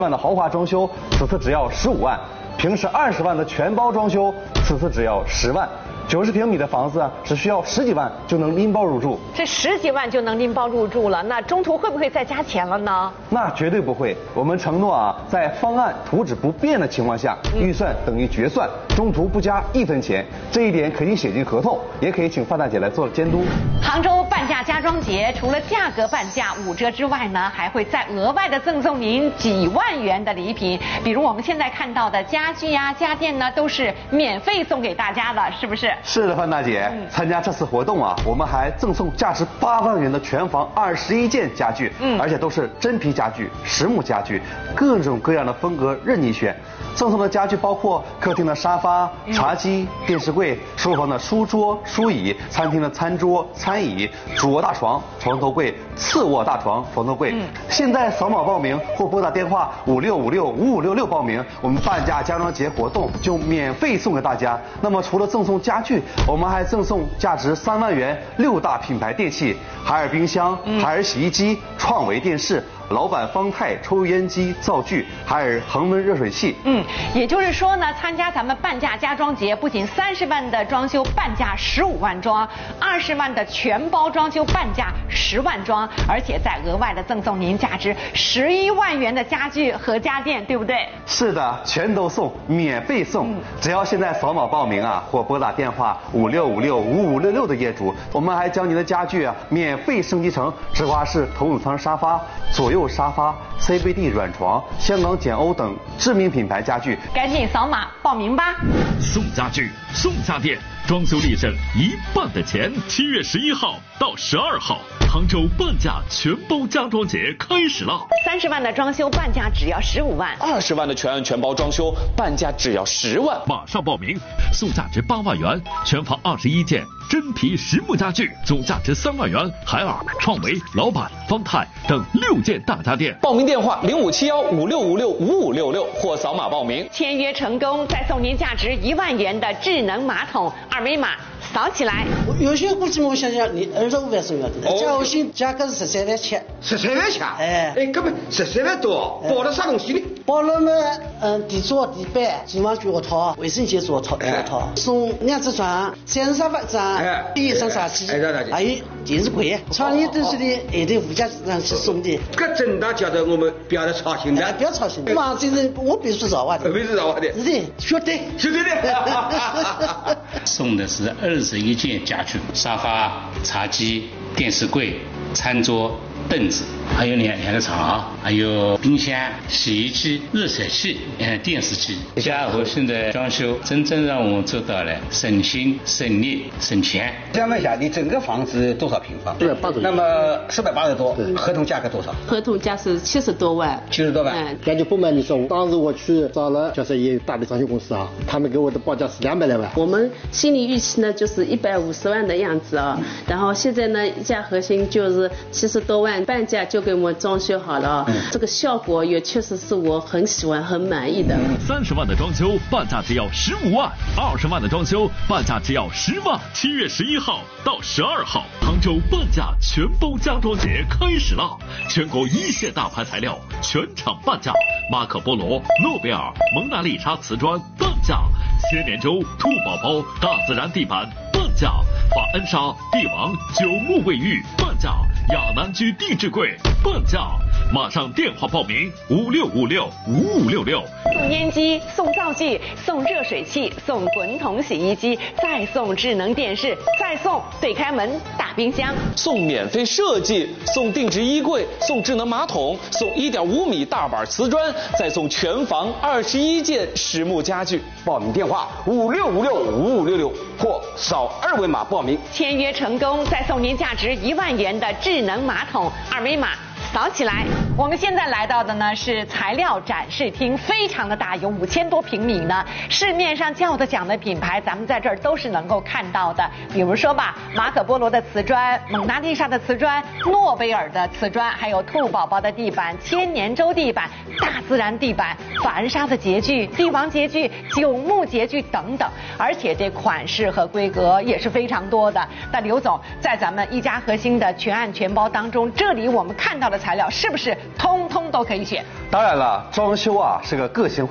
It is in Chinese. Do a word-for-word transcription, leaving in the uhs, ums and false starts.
万的豪华装修，此次只要十五万；平时二十万的全包装修，此次只要十万。九十平米的房子啊，只需要十几万就能拎包入住。 这十几万就能拎包入住了，那中途会不会再加钱了呢？ 那绝对不会，我们承诺啊，在方案图纸不变的情况下，预算等于决算，中途不加一分钱，这一点可以写进合同，也可以请范大姐来做监督。 杭州半价家装节除了价格半价五折之外呢，还会再额外的赠送您几万元的礼品，比如我们现在看到的家具呀、家电呢，都是免费送给大家的，是不是？ 是的，范大姐，嗯、参加这次活动啊，我们还赠送价值八万元的全房二十一件家具，嗯，而且都是真皮家具、实木家具，各种各样的风格任你选。赠送的家具包括客厅的沙发、茶几、电视柜，书房的书桌、书椅，餐厅的餐桌、餐椅，主卧大床、床头柜，次卧大床、床头柜。嗯、现在扫码报名或拨打电话五六五六五五六六报名，我们半价家装节活动就免费送给大家。那么除了赠送家具，我们还赠送价值三万元六大品牌电器：海尔冰箱、海尔洗衣机、创维电视、老板方太抽油烟机、灶具，海尔恒温热水器。嗯， 也就是说呢，参加咱们半价家装节，不仅三十万的装修半价十五万装，二十万的全包装修半价十万装，而且再额外的赠送您价值十一万元的家具和家电，对不对？ 是的，全都送，免费送。嗯、只要现在扫码报名啊，或拨打电话五六五六五五六六的业主，我们还将您的家具啊免费升级成直滑式头等舱沙发、左右沙发、C B D 软床、香港简欧等知名品牌家具。 赶紧扫码报名吧！ 送家具，送家电，装修立省一半的钱。七月十一号到十二号，杭州半价全包家装节开始了。 三十万的装修半价只要十五万， 二十万的全案全包装修半价只要十万。 马上报名，送价值八万元，全房二十一件真皮实木家具，总价值三万元，海尔、创维、老板、方太等六件大家电。 报名电话零五七幺五六五六五五六六或扫码报名。 签约成功，再送您价值一万元的智能马桶，二维码扫起来。 有些估计我想想，你二十五万送要的，价我新价格是十三万七， 十三万七，哎哎，根本十三万多，包了啥东西呢？ 包了嘛，嗯，地桌、地板、厨房脚套、卫生间桌套、脚套，送两只床、三十沙发张、一张茶几，还有电视柜，床里都是的，一定附加上去送的。 这真的觉得我们不要操心的， 不要操心。妈，这人我必须绕啊的， 必须绕啊的， 是的，绝对， 绝对的。 送的是二十一件家具，沙发、茶几、电视柜、餐桌、凳子，还有两两个床，还有冰箱、洗衣机、热水器、嗯，电视机。家和现在装修真正让我们做到了省心、省力、省钱。 想问一下，你整个房子多少平方？ 四百八十。 那么四百八十多，合同价格多少？ 合同价是七十多万。 七十多万。 嗯，感觉不瞒你说，当时我去找了就是一大的装修公司啊，他们给我的报价是两百来万。 我们心理预期呢就是一百五十万的样子啊，然后现在呢一家核心就是七十多万，半价就给我们装修好了啊，嗯、这个效果也确实是我很喜欢、很满意的。 三十万的装修半价只要十五万，二十万的装修半价只要十万。七月十一号到十二号，杭州半价全包家装节开始了，全国一线大牌材料全场半价，马可波罗、诺贝尔、蒙娜丽莎瓷砖半价，千年舟、兔宝宝、大自然地板半价，法恩莎、帝王、九牧卫浴半价，亚南居定制柜半价。马上电话报名五六五六五五六六。 送烟机，送灶具，送热水器，送滚筒洗衣机，再送智能电视，再送对开门大冰箱， 送免费设计，送定制衣柜，送智能马桶，送一点五米大板瓷砖，再送全房二十一件实木家具。 报名电话五六五六五五六六或扫二维码报名。 签约成功，再送您价值一万元的智能马桶，二维码扫起来。我们现在来到的呢是材料展示厅，非常的大，有五千多平米呢。市面上叫得奖的品牌，咱们在这儿都是能够看到的。比如说吧，马可波罗的瓷砖、蒙娜丽莎的瓷砖、诺贝尔的瓷砖，还有兔宝宝的地板、千年舟地板、大自然地板、法恩莎的洁具、帝王洁具、九牧洁具等等。而且这款式和规格也是非常多的。那刘总，在咱们一家核心的全案全包当中，这里我们看到的材料是不是通通都可以选。 当然了，装修啊是个个性化